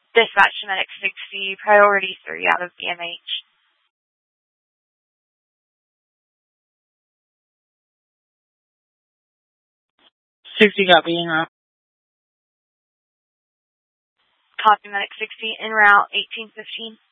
Dispatch to Medic 60, priority 3 out of BMH. 60 got me en route. Copy Medic 60, en route 1815.